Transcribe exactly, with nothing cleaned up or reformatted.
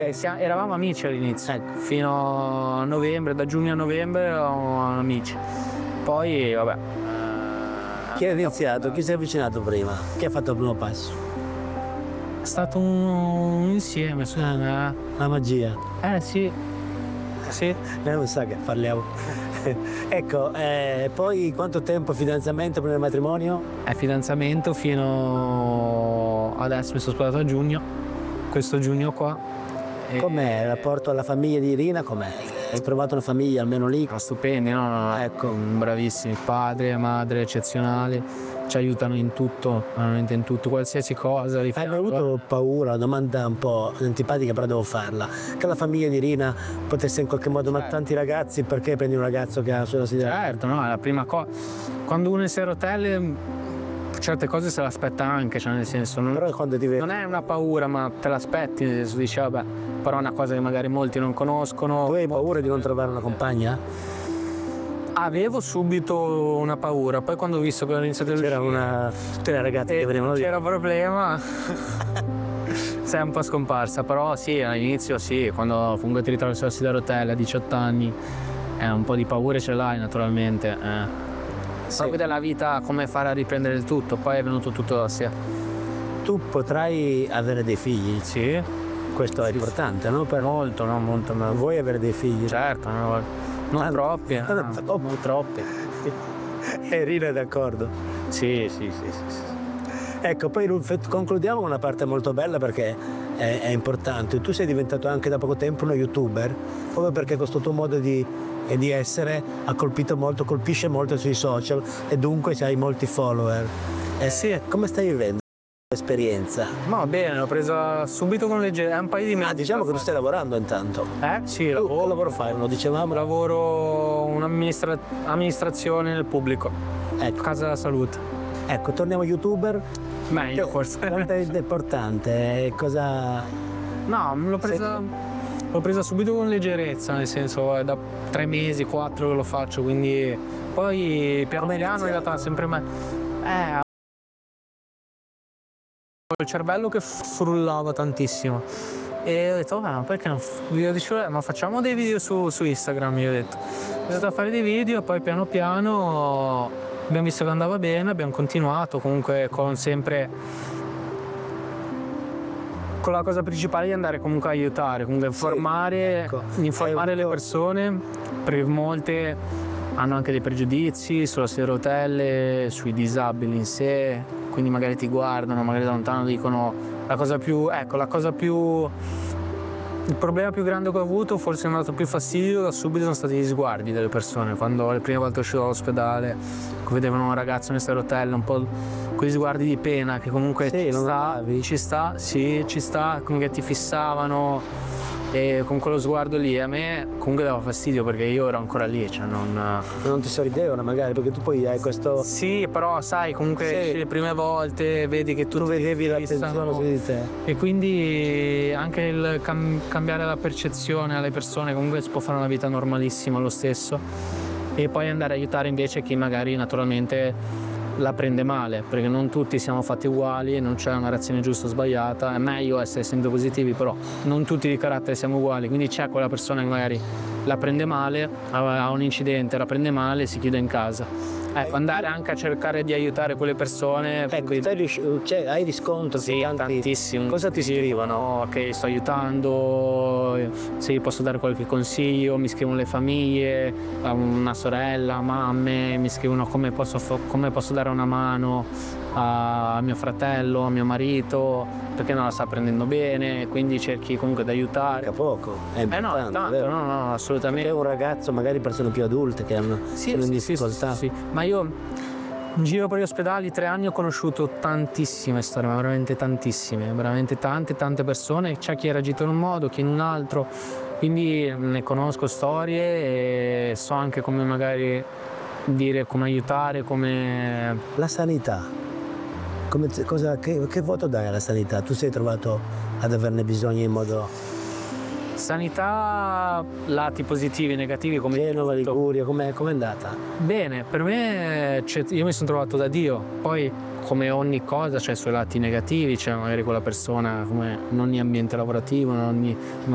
Eh, sia eravamo amici all'inizio, Ecco. fino a novembre, da giugno a novembre eravamo amici. Poi vabbè. Chi ha iniziato? Chi si è avvicinato prima? Chi ha fatto il primo passo? È stato un insieme, secondo me. La magia. Eh sì. Sì. Lei non sa che parliamo. Ecco, eh, poi quanto tempo fidanzamento prima del matrimonio? È fidanzamento fino adesso, mi sono sposato a giugno, questo giugno qua. E- Com'è il rapporto alla famiglia di Irina? Com'è? Hai trovato una famiglia almeno lì? Sono stupendi, no? no, no. Ecco. Bravissimi, padre, madre, eccezionali, ci aiutano in tutto, veramente in tutto, qualsiasi cosa. Li Hai mai fanno. avuto paura, una domanda un po' antipatica però devo farla, che la famiglia di Irina potesse in qualche modo, ma Certo. tanti ragazzi perché prendi un ragazzo che ha sulla sedia? Certo, no, è la prima cosa. Quando uno è in sei a rotelle, certe cose se l'aspetta anche, cioè nel senso, non, Però quando ti vedi... non è una paura, ma te l'aspetti, nel senso dici, vabbè, però è una cosa che magari molti non conoscono. Tu hai paura di non trovare una compagna? Avevo subito una paura, poi quando ho visto che ho iniziato a C'era uscire, una... tutte le ragazze che venivano lì. c'era un problema. Sei un po' scomparsa, però sì, all'inizio sì, quando comunque ti ritrovi sulla sedia a rotelle a diciotto anni, eh, un po' di paure ce l'hai naturalmente. Eh. Proprio della vita, come fare a riprendere il tutto, poi è venuto tutto da sé. Tu potrai avere dei figli, Sì, questo è importante, no? Per... molto, no, molto, ma Vuoi avere dei figli? certo, no, non Ah, troppi, eh, ah, troppo. non troppi. E Irina è d'accordo. Sì, sì, sì, sì, sì. Ecco, poi Rulf, concludiamo con una parte molto bella perché è, è importante. Tu sei diventato anche da poco tempo uno youtuber, proprio perché questo tuo modo di, e di essere ha colpito molto, colpisce molto sui social e dunque hai molti follower. Eh, Sì. Come stai vivendo l'esperienza? Ma bene, l'ho presa subito con leggerezza, è un paio di mesi. Ah, diciamo che tu stai lavorando intanto. Eh? Sì, Tu che lavoro, lavoro fai? Lo dicevamo. lavoro un'amministrazione nel pubblico, Ecco, casa della salute. ecco, torniamo youtuber. Meglio forse. Quanto è importante? E cosa... No, l'ho presa, l'ho presa subito con leggerezza, nel senso è da tre mesi, quattro che lo faccio, quindi poi piano Come è piano in iniziato? realtà sempre me. Eh, il cervello che frullava tantissimo. E ho detto, vabbè, ma perché non f- video di sole- ma facciamo dei video su, su Instagram, io ho detto. Ho iniziato a fare dei video e poi piano piano abbiamo visto che andava bene, abbiamo continuato comunque con sempre con la cosa principale di andare comunque a aiutare, comunque informare, ecco. informare Hai le avuto- persone, perché molte hanno anche dei pregiudizi sulla sedia a rotelle, sui disabili in sé, quindi magari ti guardano, magari da lontano dicono la cosa più, ecco, la cosa più, il problema più grande che ho avuto, forse mi ha dato più fastidio da subito, sono stati gli sguardi delle persone, quando le prime volte uscivo dall'ospedale, vedevano un ragazzo in sedia a rotelle, un po' quegli sguardi di pena che comunque Sì, ci non sta, notavi? ci sta, sì, ci sta, comunque ti fissavano. E con quello sguardo lì a me comunque dava fastidio perché io ero ancora lì, cioè non... Non ti sorridevano magari perché tu poi hai questo... Sì, però sai, comunque Sì. esci le prime volte vedi che Tu tutti vedevi ti l'attenzione fissano. su di te. E quindi anche il cam- cambiare la percezione alle persone comunque si può fare una vita normalissima lo stesso e poi andare a aiutare invece chi magari naturalmente la prende male, perché non tutti siamo fatti uguali, non c'è una reazione giusta o sbagliata, è meglio essere sempre positivi, però non tutti di carattere siamo uguali, quindi c'è quella persona che magari la prende male, ha un incidente, la prende male e si chiude in casa. Ecco, andare anche a cercare di aiutare quelle persone. Ecco, stai riusci- cioè, hai riscontro? Sì, tanti- tantissimo. Cosa ti scrivono? Che sto aiutando, se gli posso dare qualche consiglio, mi scrivono le famiglie, una sorella, mamme, mi scrivono come posso, fa- come posso dare una mano a mio fratello, a mio marito, perché non la sta prendendo bene, quindi cerchi comunque di aiutare. Mica poco, è Eh no, importante, tanto, vero? no, no, assolutamente. Perché un ragazzo, magari persone più adulte che hanno, Sì, sono in sì, sì, difficoltà. sì, sì. Ma io in giro per gli ospedali tre anni ho conosciuto tantissime storie, ma veramente tantissime, veramente tante tante persone, c'è chi ha reagito in un modo, chi in un altro, quindi ne conosco storie e so anche come magari dire, come aiutare, come... La sanità, come, cosa, che, che voto dai alla sanità? Tu sei trovato ad averne bisogno in modo... Sanità, lati positivi e negativi come... Genova, tutto. Liguria, com'è, com'è andata? Bene, per me cioè, io mi sono trovato da Dio, poi come ogni cosa c'è i suoi lati negativi, c'è magari quella persona come in ogni ambiente lavorativo, in ogni